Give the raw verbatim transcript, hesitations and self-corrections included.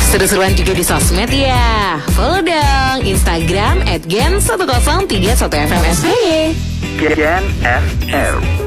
Seru-seruan juga di sosmed ya. Follow dong Instagram at gen satu nol tiga satu F M S B Y. Gen F M.